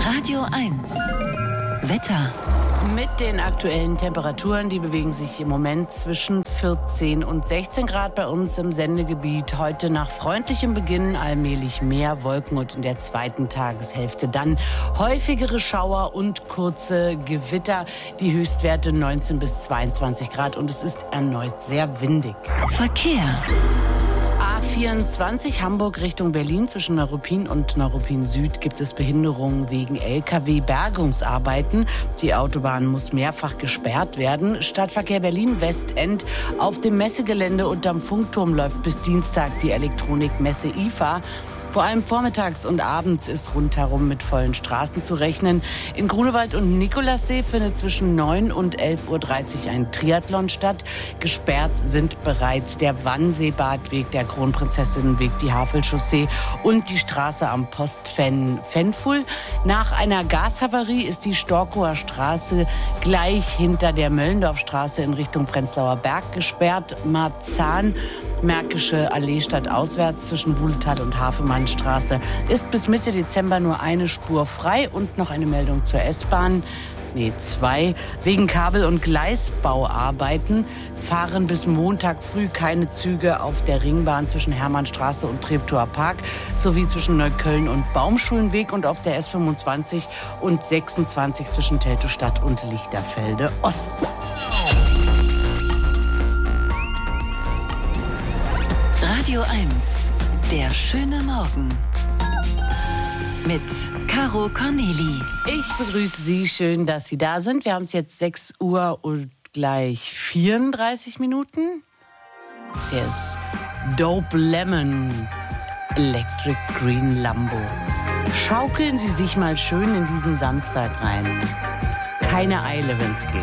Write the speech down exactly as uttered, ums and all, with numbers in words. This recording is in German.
Radio eins. Wetter. Mit den aktuellen Temperaturen, die bewegen sich im Moment zwischen vierzehn und sechzehn Grad bei uns im Sendegebiet. Heute nach freundlichem Beginn allmählich mehr Wolken und in der zweiten Tageshälfte dann häufigere Schauer und kurze Gewitter. Die Höchstwerte neunzehn bis zweiundzwanzig Grad und es ist erneut sehr windig. Verkehr. A vierundzwanzig Hamburg Richtung Berlin zwischen Neuruppin und Neuruppin Süd gibt es Behinderungen wegen L K W-Bergungsarbeiten. Die Autobahn muss mehrfach gesperrt werden. Stadtverkehr Berlin-Westend. Auf dem Messegelände unterm Funkturm läuft bis Dienstag die Elektronikmesse I F A. Vor allem vormittags und abends ist rundherum mit vollen Straßen zu rechnen. In Grunewald und Nikolassee findet zwischen neun und elf Uhr dreißig ein Triathlon statt. Gesperrt sind bereits der Wannseebadweg, der Kronprinzessinnenweg, die Havelchaussee und die Straße am Postfenful. Nach einer Gashavarie ist die Storkower Straße gleich hinter der Möllendorfstraße in Richtung Prenzlauer Berg gesperrt. Marzahn, Märkische Allee stadtauswärts zwischen Wuhletal und Hafemannstraße ist bis Mitte Dezember nur eine Spur frei und noch eine Meldung zur S-Bahn. Nee, zwei. Wegen Kabel- und Gleisbauarbeiten fahren bis Montag früh keine Züge auf der Ringbahn zwischen Hermannstraße und Treptower Park sowie zwischen Neukölln und Baumschulenweg und auf der S fünfundzwanzig und sechsundzwanzig zwischen Teltowstadt und Lichterfelde Ost. Radio eins. Der schöne Morgen. Mit Caro Corneli. Ich begrüße Sie, schön, dass Sie da sind. Wir haben es jetzt sechs Uhr und gleich vierunddreißig Minuten. Das hier ist Dope Lemon Electric Green Lambo. Schaukeln Sie sich mal schön in diesen Samstag rein. Keine Eile, wenn's geht.